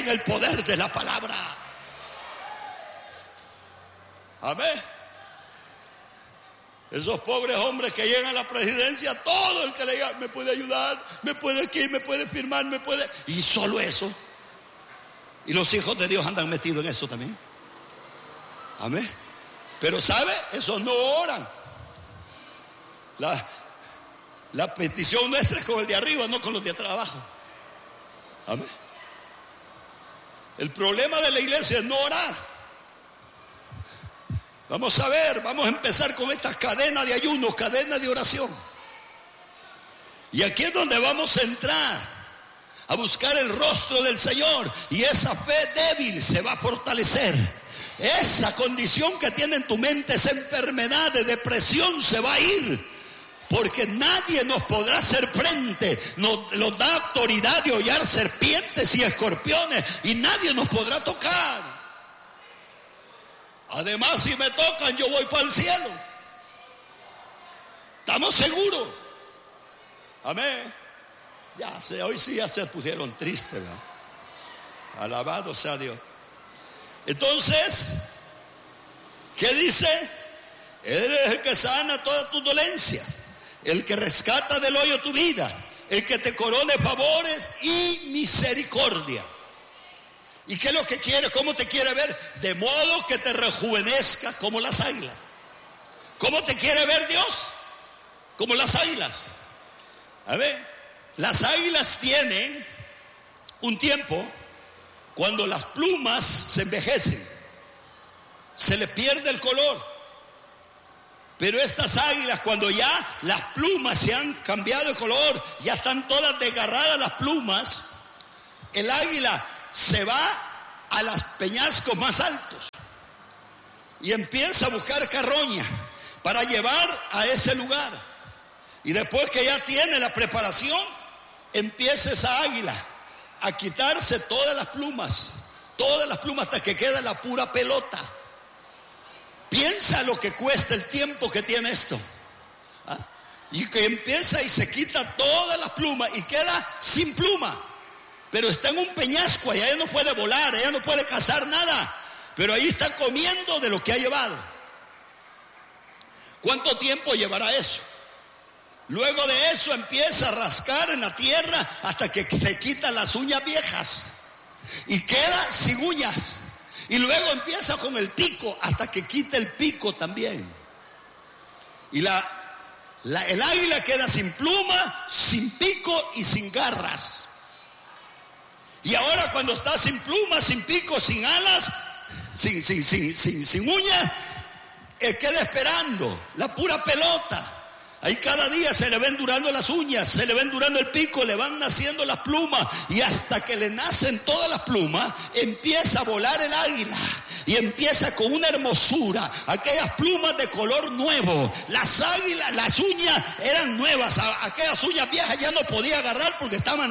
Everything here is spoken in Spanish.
el poder de la palabra. Amén. Esos pobres hombres que llegan a la presidencia, todo el que le diga, me puede ayudar, me puede aquí, me puede firmar, me puede... Y solo eso. Y los hijos de Dios andan metidos en eso también. Amén. Pero ¿sabe? Esos no oran. La petición nuestra es con el de arriba, no con los de atrás abajo. Amén. El problema de la iglesia es no orar. Vamos a ver, vamos a empezar con estas cadenas de ayuno, cadenas de oración. Y aquí es donde vamos a entrar a buscar el rostro del Señor. Y esa fe débil se va a fortalecer. Esa condición que tiene en tu mente, esa enfermedad de depresión se va a ir. Porque nadie nos podrá hacer frente. Nos da autoridad de hollar serpientes y escorpiones. Y nadie nos podrá tocar. Además, si me tocan, yo voy para el cielo. ¿Estamos seguros? Amén. Ya sé, hoy sí ya se pusieron tristes, ¿verdad? Alabado sea Dios. Entonces, ¿qué dice? Él es el que sana todas tus dolencias, el que rescata del hoyo tu vida, el que te corone favores y misericordia. ¿Y qué es lo que quiere? ¿Cómo te quiere ver? De modo que te rejuvenezca como las águilas. ¿Cómo te quiere ver Dios? Como las águilas. A ver, las águilas tienen un tiempo cuando las plumas se envejecen, se le pierde el color. Pero estas águilas, cuando ya las plumas se han cambiado de color, ya están todas desgarradas las plumas, el águila se va a los peñascos más altos y empieza a buscar carroña para llevar a ese lugar. Y después que ya tiene la preparación, empieza esa águila a quitarse todas las plumas hasta que queda la pura pelota. Piensa lo que cuesta el tiempo que tiene esto. ¿Ah? Y que empieza y se quita todas las plumas y queda sin pluma. Pero está en un peñasco, allá no puede volar, allá no puede cazar nada. Pero ahí está comiendo de lo que ha llevado. ¿Cuánto tiempo llevará eso? Luego de eso empieza a rascar en la tierra hasta que se quitan las uñas viejas. Y queda sin uñas. Y luego empieza con el pico hasta que quita el pico también. Y el águila queda sin pluma, sin pico y sin garras. Y ahora cuando está sin pluma, sin pico, sin alas, sin uñas, queda esperando la pura pelota. Ahí cada día se le ven durando las uñas, se le ven durando el pico, le van naciendo las plumas. Y hasta que le nacen todas las plumas, empieza a volar el águila. Y empieza con una hermosura, aquellas plumas de color nuevo. Las águilas, las uñas eran nuevas, aquellas uñas viejas ya no podía agarrar porque estaban